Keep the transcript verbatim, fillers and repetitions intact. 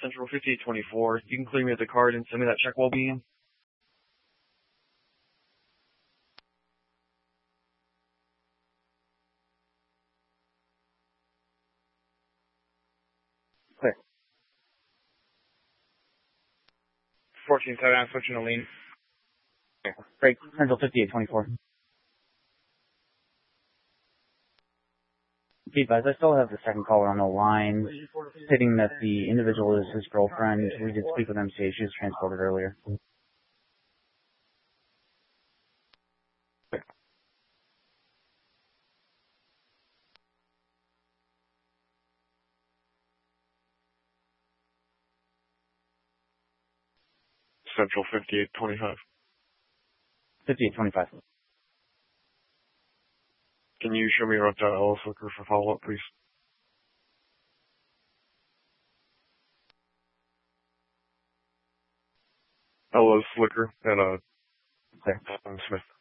Central fifty-eight twenty-four. You can clear me at the card and send me that check while being. Clear. fourteen seven, I'm switching to lean. Great. Central fifty-eight twenty-four. Be advised, I still have the second caller on the line, stating that the individual is his girlfriend. We did speak with M C A. She was transported earlier. Central fifty-eight twenty-five. fifty-eight twenty-five. Can you show me around to Ellis Liquor for follow-up, please? Ellis Liquor and uh, Clear. Smith.